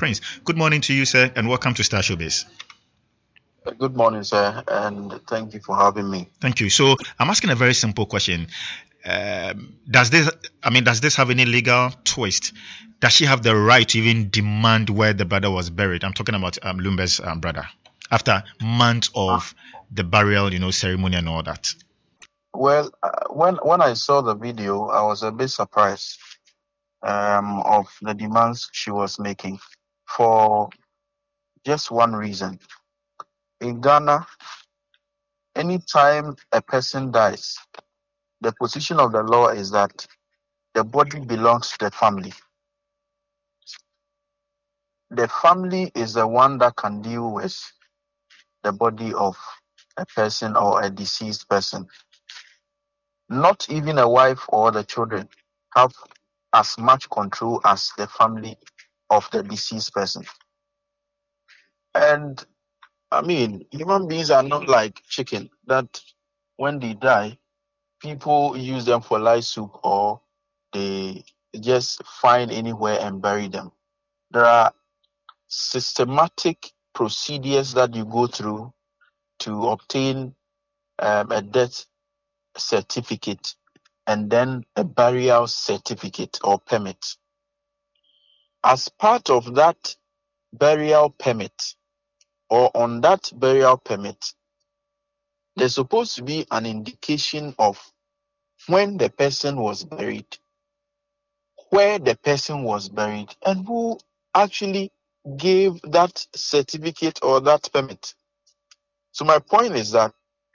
Prince. Good morning to you, sir, and welcome to Star Showbiz. Good morning, sir, and thank you for having me. Thank you. So I'm asking a very simple question. Does this have any legal twist? Does she have the right to even demand where the brother was buried? I'm talking about Lumbe's brother. After months of the burial, ceremony and all that. Well, when I saw the video, I was a bit surprised of the demands she was making for just one reason. In Ghana, anytime a person dies, the position of the law is that the body belongs to the family. The family is the one that can deal with the body of a person or a deceased person. Not even a wife or the children have as much control as the family of the deceased person. And human beings are not like chicken that when they die, people use them for light soup or they just find anywhere and bury them. There are systematic procedures that you go through to obtain a death certificate and then a burial certificate or permit. As part of that burial permit or on that burial permit, there's supposed to be an indication of when the person was buried, where the person was buried, and who actually gave that certificate or that permit. So my point is that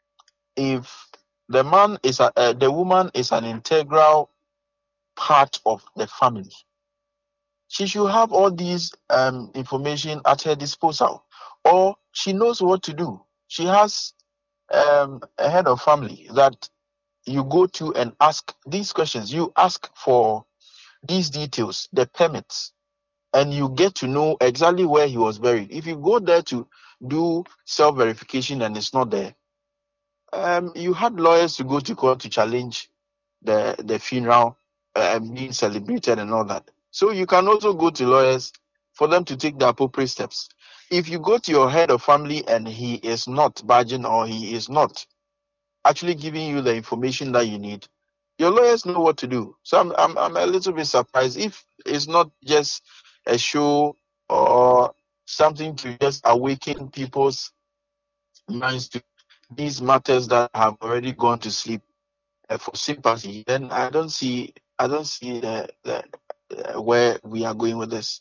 if the woman is an integral part of the family, she should have all these information at her disposal, or she knows what to do. She has a head of family that you go to and ask these questions. You ask for these details, the permits, and you get to know exactly where he was buried. If you go there to do self-verification and it's not there, you had lawyers to go to court to challenge the funeral being celebrated and all that. So you can also go to lawyers for them to take the appropriate steps. If you go to your head of family and he is not budging or he is not actually giving you the information that you need, your lawyers know what to do. So I'm a little bit surprised if it's not just a show or something to just awaken people's minds to these matters that have already gone to sleep for sympathy. Then I don't see the where we are going with this.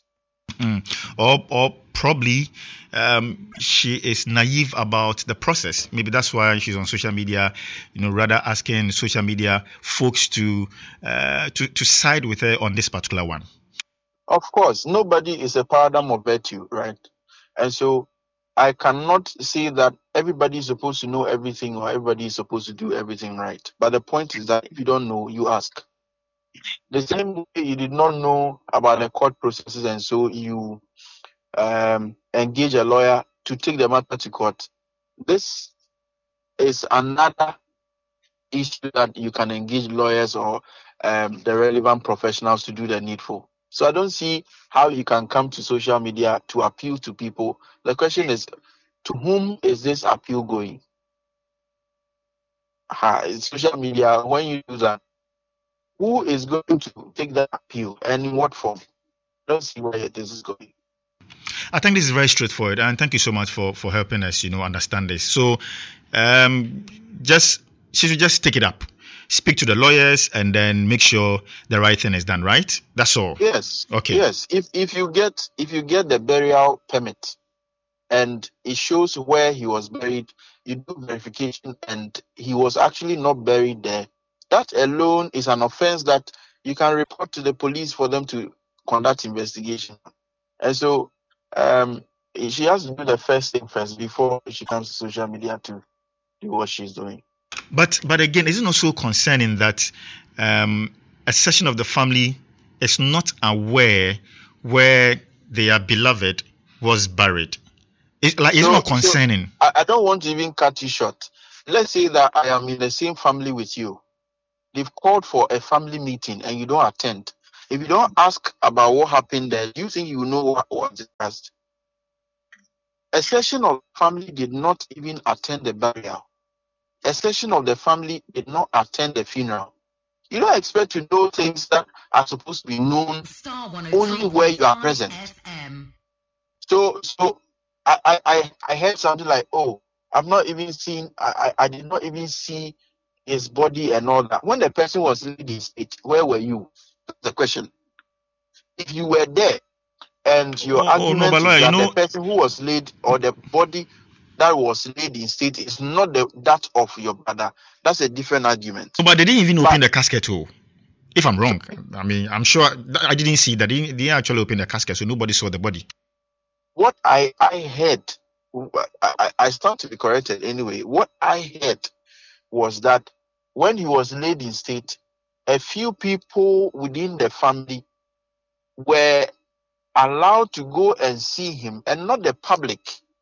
Or probably she is naive about the process. Maybe that's why she's on social media, rather asking social media folks to side with her on this particular one. Of course, nobody is a paradigm of virtue, right? And so I cannot say that everybody is supposed to know everything or everybody is supposed to do everything right. But the point is that if you don't know, you ask. The same way you did not know about the court processes and so you engage a lawyer to take the matter to court. This is another issue that you can engage lawyers or the relevant professionals to do the needful. So I don't see how you can come to social media to appeal to people. The question is, to whom is this appeal going? Social media, when you do that, who is going to take that appeal and in what form? I don't see where this is going. I think this is very straightforward, and thank you so much for helping us, understand this. So, she should just take it up, speak to the lawyers, and then make sure the right thing is done. Right? That's all. Yes. Okay. Yes. If you get the burial permit, and it shows where he was buried, you do verification, and he was actually not buried there. That alone is an offense that you can report to the police for them to conduct investigation. And so she has to do the first thing first before she comes to social media to do what she's doing. But again, isn't it also concerning that a section of the family is not aware where their beloved was buried? It's not concerning. So I don't want to even cut you short. Let's say that I am in the same family with you. They've called for a family meeting and you don't attend. If you don't ask about what happened there, do you think you know what was discussed? A section of the family did not even attend the burial. A section of the family did not attend the funeral. You don't expect to know things that are supposed to be known only where you are present. So I heard something like, oh, I've not even seen, I did not even see his body and all that. When the person was laid in state, where were you? That's the question. If you were there and your argument no, is that the person who was laid or the body that was laid in state is not that of your brother, that's a different argument. But they didn't even open the casket. If I'm wrong, I mean, I'm sure I didn't see that. They didn't actually open the casket, so nobody saw the body. What I heard, I stand to be corrected anyway. What I heard was that when he was laid in state, a few people within the family were allowed to go and see him, and not the public.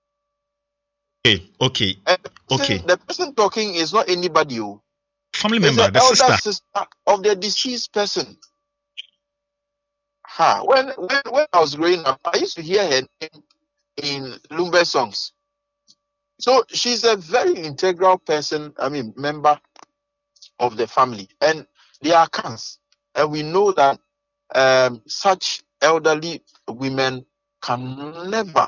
Okay. The person talking is not anybody. Family member, the sister of the deceased person. When I was growing up, I used to hear her name in Lumbe songs. So she's a very integral person, member of the family. And there are accounts. And we know that such elderly women can never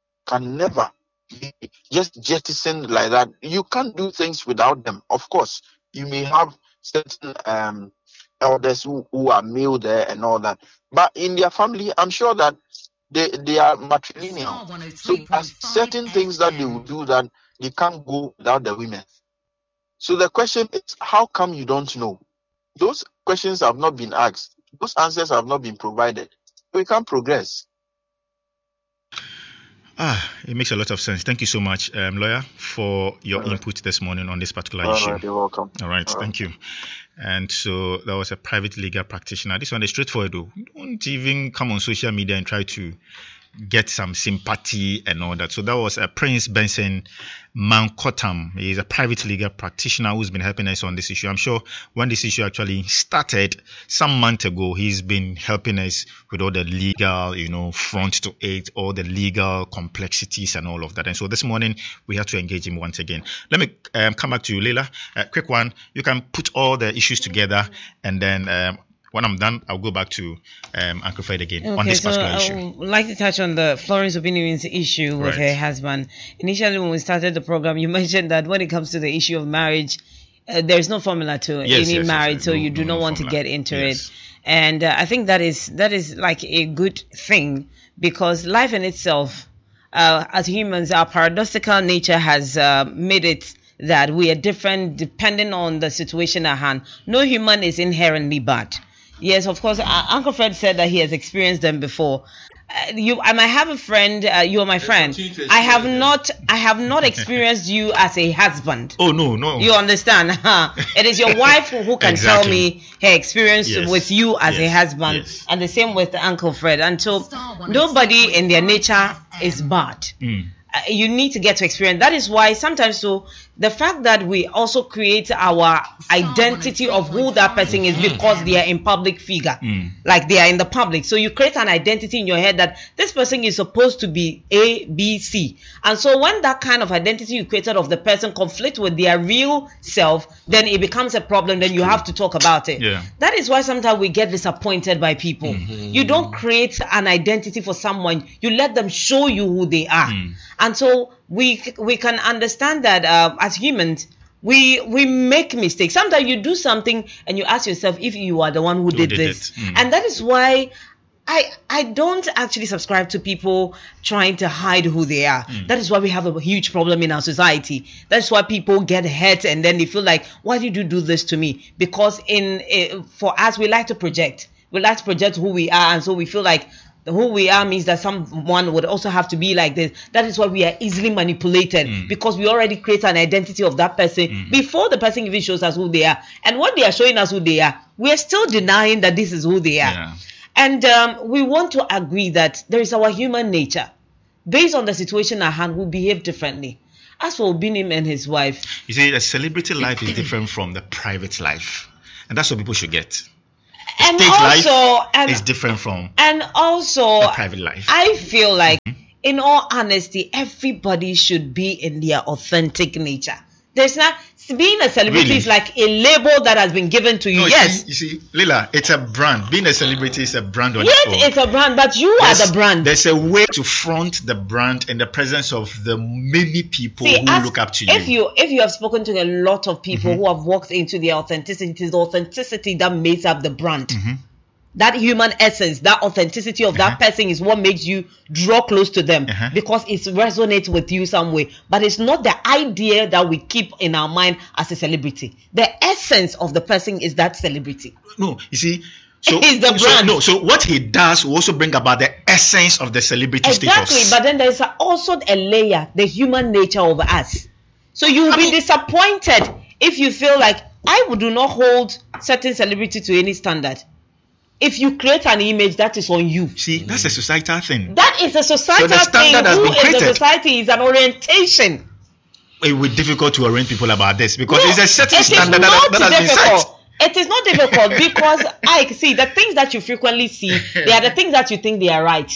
be just jettisoned like that. You can't do things without them. Of course, you may have certain elders who are male there and all that. But in their family, I'm sure that they are matrilineal. So there's certain things that they will do that they can't go without the women. So the question is, how come you don't know? Those questions have not been asked. Those answers have not been provided. We can't progress. It makes a lot of sense. Thank you so much, lawyer, for your input this morning on this particular issue. You're welcome. All right, thank you. And so that was a private legal practitioner. This one is straightforward though. Don't even come on social media and try to get some sympathy and all that. So that was Prince Benson Mankotam. He is a private legal practitioner who's been helping us on this issue. I'm sure when this issue actually started some month ago, he's been helping us with all the legal, front to it, all the legal complexities and all of that. And so this morning we have to engage him once again. Let me come back to you, Leila. Quick one. You can put all the issues together, and then when I'm done, I'll go back to Uncle Fred again on this particular issue. I would like to touch on the Florence Obinwin's issue with her husband. Initially, when we started the program, you mentioned that when it comes to the issue of marriage, there's no formula to any marriage, so you do not want to get into it. And I think that is like a good thing, because life in itself, as humans, our paradoxical nature has made it that we are different depending on the situation at hand. No human is inherently bad. Yes, of course. Uncle Fred said that he has experienced them before. I might have a friend. You are my friend. I have not experienced you as a husband. Oh no. You understand? It is your wife who can tell me her experience with you as a husband, and the same with Uncle Fred. And so nobody in their nature is bad. You need to get to experience. That is why sometimes the fact that we also create our identity of who that person is because they are in public figure, like they are in the public. So you create an identity in your head that this person is supposed to be A, B, C. And so when that kind of identity you created of the person conflicts with their real self, then it becomes a problem. Then you have to talk about it. Yeah. That is why sometimes we get disappointed by people. You don't create an identity for someone. You let them show you who they are. And so we can understand that as humans, we make mistakes. Sometimes you do something and you ask yourself if you are the one who did this. And that is why I don't actually subscribe to people trying to hide who they are. That is why we have a huge problem in our society. That's why people get hurt and then they feel like, why did you do this to me? Because for us, we like to project. We like to project who we are, and so we feel like who we are means that someone would also have to be like this. That is why we are easily manipulated, because we already create an identity of that person before the person even shows us who they are. And when they are showing us who they are, we are still denying that this is who they are. Yeah. And we want to agree that there is our human nature. Based on the situation at hand, we behave differently. As for Obinim and his wife, you see, a celebrity life is different from the private life, and that's what people should get. life is different from the private life. I feel like, in all honesty, everybody should be in their authentic nature. There's not being a celebrity is like a label that has been given to you. Yes, you see, Leila, it's a brand. Being a celebrity is a brand on its own. It's a brand, but you are the brand. There's a way to front the brand in the presence of the many people who look up to you. If you have spoken to a lot of people who have walked into their authenticity, it is the authenticity that makes up the brand. That human essence, that authenticity of that person is what makes you draw close to them because it resonates with you some way. But it's not the idea that we keep in our mind as a celebrity. The essence of the person is that celebrity. No, you see, so it's the brand. So what he does will also bring about the essence of the celebrity status. Exactly, but then there's also a layer, the human nature of us. So you'll be disappointed if you feel like I do not hold certain celebrity to any standard. If you create an image, that is on you. See, that's a societal thing. That is a societal thing. Who is the society is an orientation. It would be difficult to arrange people about this because it's a certain standard that has been set. It is not difficult because I see the things that you frequently see, they are the things that you think they are right.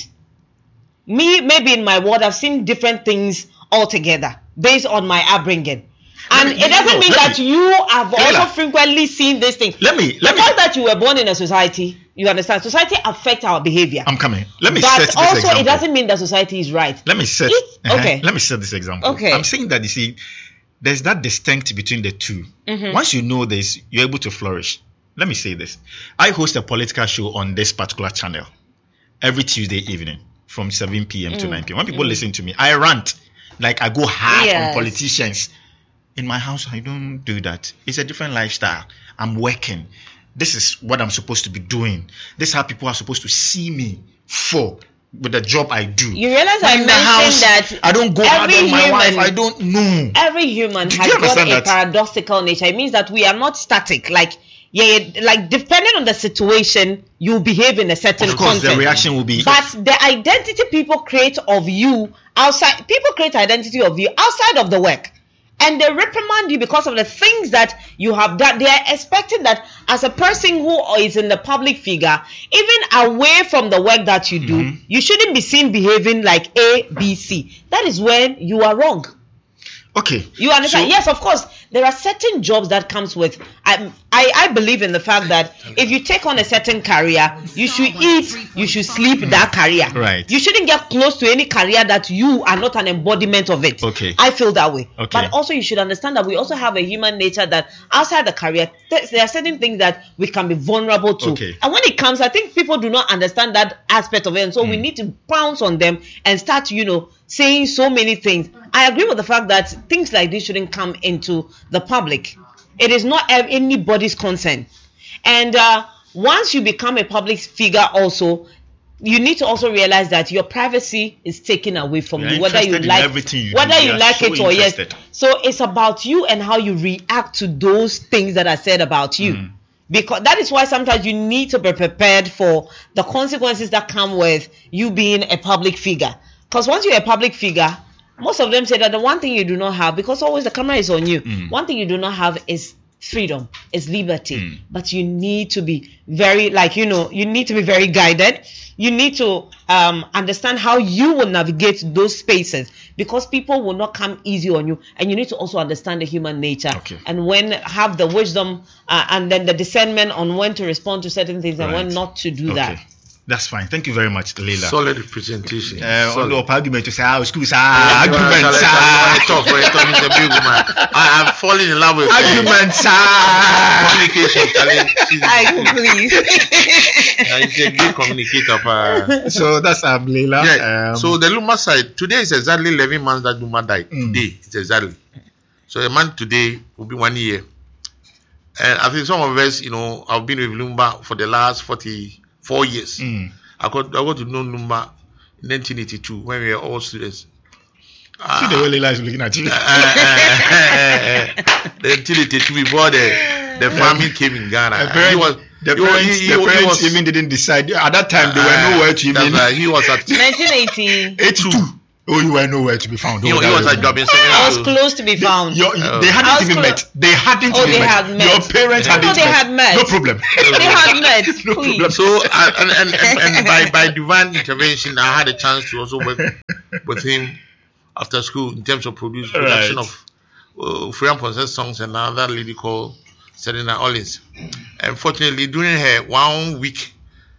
Me, maybe in my world, I've seen different things altogether based on my upbringing. And it doesn't mean that you have also frequently seen this thing. The fact that you were born in a society, you understand, society affects our behavior. I'm coming. Let me set this example. But also, it doesn't mean that society is right. Let me set this example. Okay. I'm saying that, you see, there's that distinct between the two. Once you know this, you're able to flourish. Let me say this. I host a political show on this particular channel every Tuesday evening from 7 p.m. to 9 p.m. When people listen to me, I rant. Like, I go hard on politicians. In my house, I don't do that. It's a different lifestyle. I'm working. This is what I'm supposed to be doing. This is how people are supposed to see me for with the job I do. You realize I mentioned that I don't go hard on my wife. I don't know. Every human has got a paradoxical nature. It means that we are not static. Like depending on the situation, you behave in a certain context. Of course, content. The reaction will be. But the identity people create of you outside, people create identity of you outside of the work. And they reprimand you because of the things that you have done. They are expecting that as a person who is in the public figure, even away from the work that you do, you shouldn't be seen behaving like A, B, C. That is when you are wrong. Okay. You understand? Yes, of course. There are certain jobs that comes with. I believe in the fact that if you take on a certain career, you should eat, you should sleep that career. Right. You shouldn't get close to any career that you are not an embodiment of it. Okay. I feel that way. Okay. But also you should understand that we also have a human nature that outside the career, there are certain things that we can be vulnerable to. Okay. And when it comes, I think people do not understand that aspect of it. And so we need to pounce on them and start, saying so many things. I agree with the fact that things like this shouldn't come into the public. It is not anybody's concern. And once you become a public figure also, you need to also realize that your privacy is taken away from you, whether you like it or yes. So it's about you and how you react to those things that are said about you. Because that is why sometimes you need to be prepared for the consequences that come with you being a public figure. Because once you're a public figure, most of them say that the one thing you do not have, because always the camera is on you, one thing you do not have is freedom, is liberty. But you need to be very, you need to be very guided. You need to understand how you will navigate those spaces, because people will not come easy on you. And you need to also understand the human nature. Okay. And have the wisdom and then the discernment on when to respond to certain things and when not to do that. That's fine. Thank you very much, Leila. Solid presentation. Argument to say, arguments. I am falling in love with arguments. Communication. Please. It's a good communicator. So that's Leila. Yeah. So the Luma side, today is exactly 11 months that Luma died. Today, it's exactly. So a month today will be 1 year. And I think some of us, I've been with Luma for the last 44 years. I got to know Lumba in 1982 when we were all students. See the way Leila is looking at you. 1982 before the famine came in Ghana. The parents even didn't decide. At that time, they were nowhere to even. He was at 1982. Oh, you were nowhere to be found. He was a job in I was close to be found. They hadn't even met. They hadn't even met. Your parents hadn't met. No problem. They had met. No problem. So and by divine intervention, I had a chance to also work with him after school in terms of production of Freedom Princess songs and another lady called Serena Ollins. Unfortunately, during her 1 week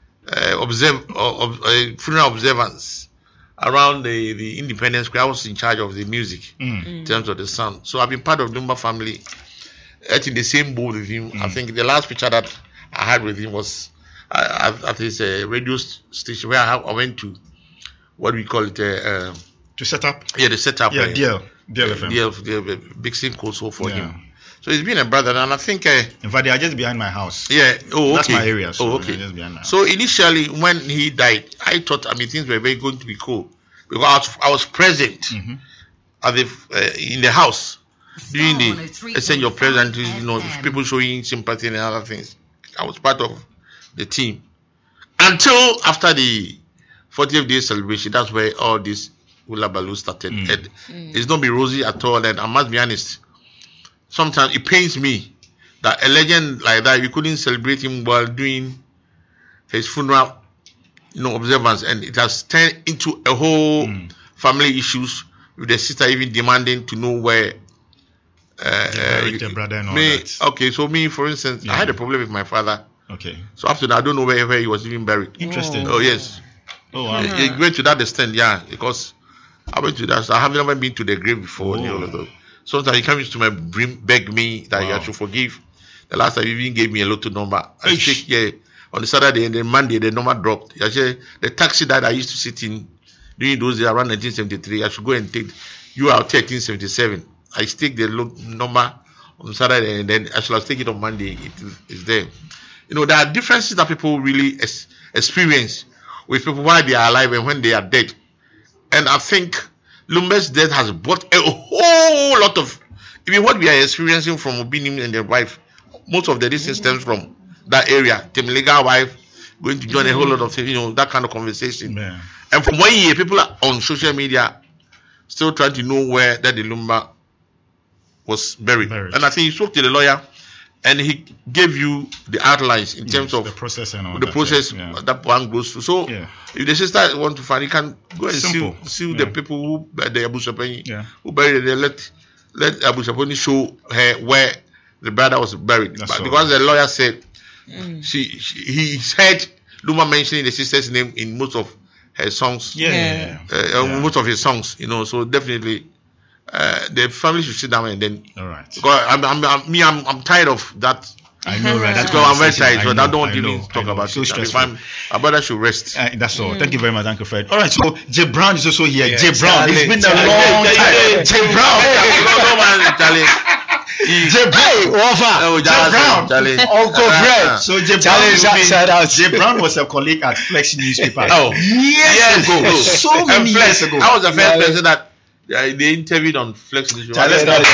funeral observance around the Independence Square, I was in charge of the music in terms of the sound. So I've been part of Lumba family, in the same boat with him. I think the last picture that I had with him was at his radio station where I went to, what we call it, to set up. Yeah, the setup. Yeah, DL FM. DL, Big Sim Koso for him. So he's been a brother, and I think. In fact, they are just behind my house. Yeah. Oh, okay. That's my area. So okay. Just behind my house. So initially, when he died, I thought things were very going to be cool because I was present at in the house during the exchange of presents. People showing sympathy and other things. I was part of the team until after the 40th day celebration. That's where all this hula baloo started. It's not be rosy at all, and I must be honest. Sometimes it pains me that a legend like that, you couldn't celebrate him while doing his funeral, observance, and it has turned into a whole family issues with the sister even demanding to know where the brother and all that. Okay, so me, for instance, I had a problem with my father. Okay. So after that, I don't know where he was even buried. Interesting. Oh yes. Oh wow. It went to that extent, because I went to that. So I have never been to the grave before. Sometimes he comes to beg me that I should forgive. The last time he even gave me a lotto number. I think, on the Saturday and then Monday the number dropped. The taxi that I used to sit in during those days around 1973, I should go and take you out 1377. I stick the number on Saturday and then I shall take it on Monday. It is there. There are differences that people really experience with people while they are alive and when they are dead. And I think Lumba's death has brought a whole lot of, what we are experiencing from Obinim and their wife, most of the distance stems from that area. Temiliga wife going to join a whole lot of things, that kind of conversation. Yeah. And for 1 year, people are on social media still trying to know where that the Lumba was buried. And I think he spoke to the lawyer and he gave you the outlines in terms of the process and all the process that one goes through. So if the sister want to find, you can go and sue the people who the Abu Sapani who buried it. Let Abu Sapani show her where the brother was buried. Because the lawyer said he heard Luma mentioning the sister's name in most of her songs. Most of his songs, so definitely the family should sit down and then. All right. Because I'm tired of that. I know, right? That's I'm very tired, so I don't want to even talk about so it. Stressful. My brother should rest. That's all. Thank you very much, Uncle Fred. All right, so Jay Brown is also here. Jay Brown, it's been a long time. Jay Brown. Jay Brown. Uncle Fred. So Jay Brown, Jay Brown was a colleague at Flex newspaper. Years ago. So many years ago. I was the first person that they interviewed on Flex News. Let's start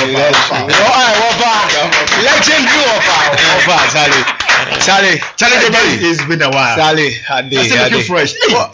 Charlie, it's been a while. Charlie, looking fresh.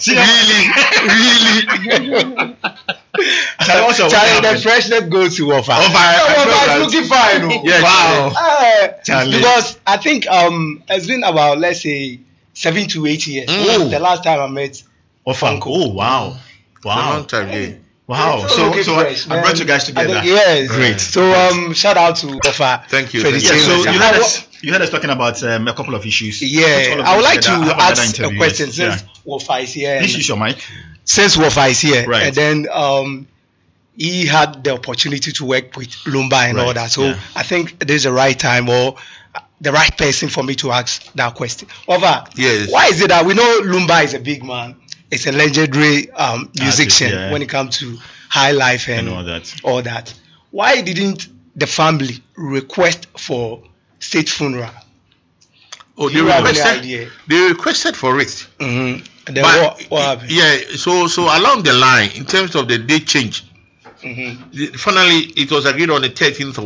Really. Charlie, the freshness goes to Wafa. Wafa is looking fine. Wow. Charlie. Because I think it's been about, let's say, 7 to 8 years. The last time I met Wafa. Oh, wow. A long time, yeah. Wow, so I brought you guys together. Yes, great. So shout out to Wafa. Thank you. So you heard us talking about a couple of issues. Yeah, I would like to ask a question since Wafa is here. Please use your mic. Since Wafa is here, right. And then he had the opportunity to work with Lumba and all that. So I think this is the right time or the right person for me to ask that question. Wafa, yes. Why is it that we know Lumba is a big man? It's a legendary musician when it comes to high life and all that. Why didn't the family request for state funeral? Oh, they requested for it. Mm-hmm. Then what happened? Yeah, so along the line, in terms of the date change, finally it was agreed on the 13th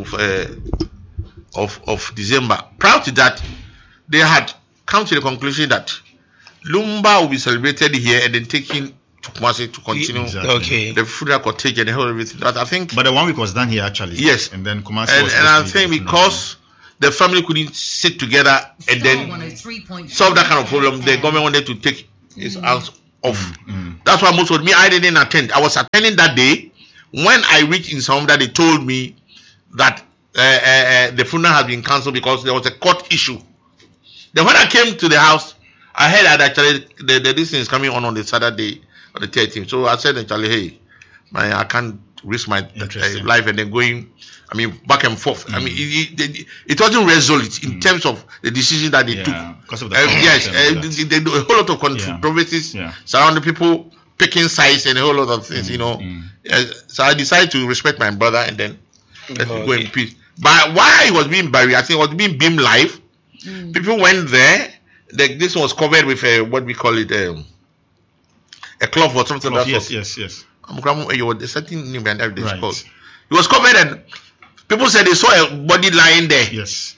of December. Prior to that, they had come to the conclusion that Lumba will be celebrated here and then taken to Kumasi to continue. Exactly. Okay. The funeral cottage and the whole everything. But I think. But the 1 week was done here actually. Yes. And then Kumasi was. And I think because the family couldn't sit together and then solve that kind of problem, the government wanted to take his hands off. That's why most of me, I didn't attend. I was attending that day. When I reached in Samunda, they told me that the funeral had been cancelled because there was a court issue. Then when I came to the house, I heard that actually this thing is coming on the Saturday or the 13th. So I said actually, hey, I can't risk my life and then going, back and forth. It wasn't resolute in terms of the decision that they took. Because of the a whole lot of controversies surrounding people picking sides and a whole lot of things, So I decided to respect my brother and then let me go in peace. But while he was being buried, I think it was being beamed live. People went there. This was covered with what we call it, a cloth or something. Yes. There's something new and everything called. It was covered and people said they saw a body lying there. Yes.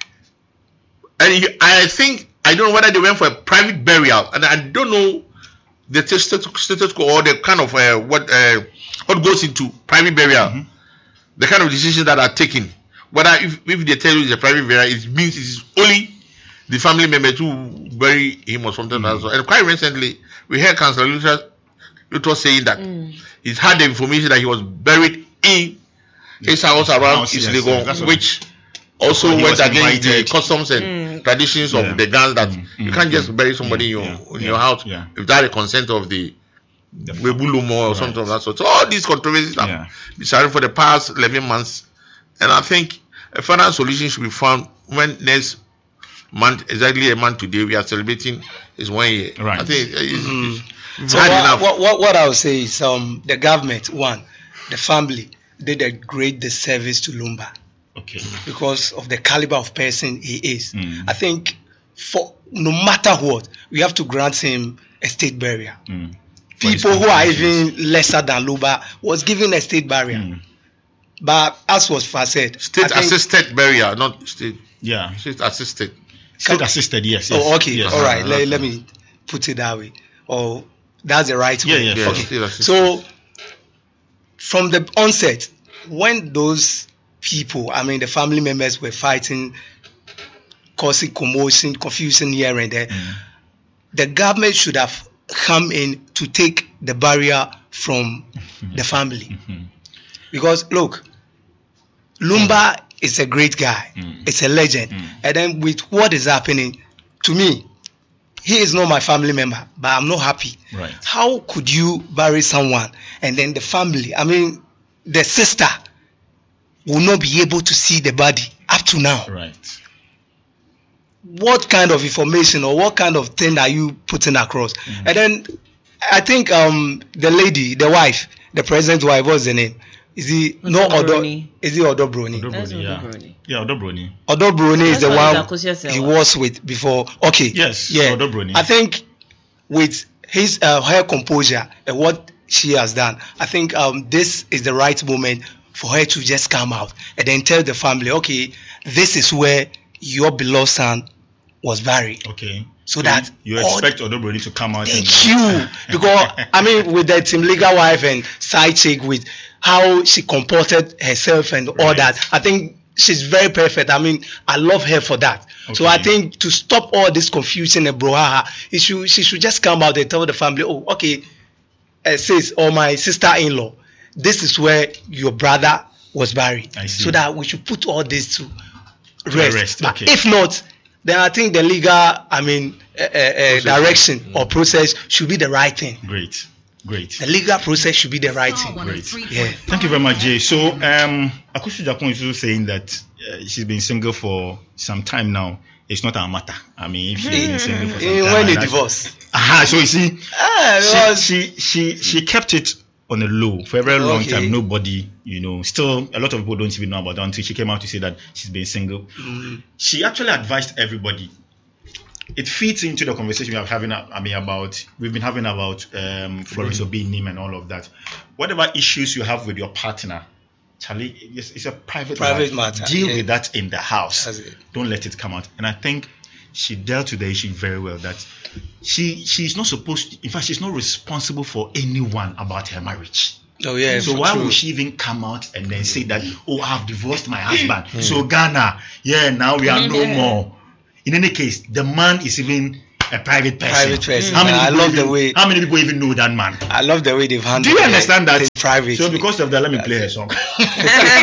And I think, I don't know whether they went for a private burial, and I don't know the status quo or the kind of what goes into private burial, the kind of decisions that are taken. Whether if they tell you it's a private burial, it means it is only the family members who bury him or something like that. And quite recently, we heard Councillor Luther saying that he's had the information that he was buried in his house around Islegon, which also went against the customs and traditions of the Ghana that you can't just bury somebody in your house without the consent of the Webulumo or something of that sort. So all these controversies have been started for the past 11 months, and I think a final solution should be found when next month, exactly a month today, we are celebrating his 1 year. Right. I think so what I would say is the government, the family did a great disservice to Lumba. Okay. Because of the caliber of person he is. I think for no matter what, we have to grant him a state burial. People who are even lesser than Lumba was given a state burial. But as was first said, state assisted burial, not state. Yeah. State assisted. State assisted, yes. Oh, okay. Yes. All right. Let me put it that way. Oh, that's the right way. Yeah. Okay. So from the onset, when those people, the family members were fighting, causing commotion, confusion here and there, the government should have come in to take the barrier from the family. Because look, Lumba is a great guy. It's a legend. And then with what is happening, to me, he is not my family member, but I'm not happy. Right. How could you bury someone and then the family, the sister will not be able to see the body up to now? Right. What kind of information or what kind of thing are you putting across? And then I think the lady, the wife, the president's wife, what's the name? Is he no Odo? Is he Odo Bruni? Yeah, Odo Bruni. Odo Bruni is the one he was with before. Okay. Yes. Yeah. Odo Bruni. I think with his her composure and what she has done, I think this is the right moment for her to just come out and then tell the family, okay, this is where your beloved son was buried. Okay. So that you expect Odo Bruni to come out. Thank you. Because with the Team League wife and side chick, with how she comported herself and all that, I think she's very perfect. I love her for that. Okay. So I think to stop all this confusion and brouhaha, she should just come out and tell the family, oh, okay, sis or my sister-in-law, this is where your brother was buried. I see. So that we should put all this to rest. But okay. if not, then I think the legal, direction or process should be the right thing. Great. The legal process should be the right thing. Great. Yeah. Thank you very much, Jay. So, Akosu Jakun is also saying that she's been single for some time now. It's not our matter. If she's been single for some time. When they divorce. So you see, she kept it on a low for a very long time. Nobody, still a lot of people don't even know about her until she came out to say that she's been single. She actually advised everybody. It feeds into the conversation we've been having about Florence Obinim and all of that. Whatever issues you have with your partner, Charlie, it's a private matter. matter. Deal with that in the house. Don't let it come out. And I think she dealt with the issue very well. That she's not supposed to, in fact, she's not responsible for anyone about her marriage. Oh yeah. So why would she even come out and then say that, oh, I've divorced my husband? So Ghana, now we are no more. In any case, the man is even a private person. How many people even know that man? I love the way they've handled. Do you understand that? Private. So because of that, let me play a song.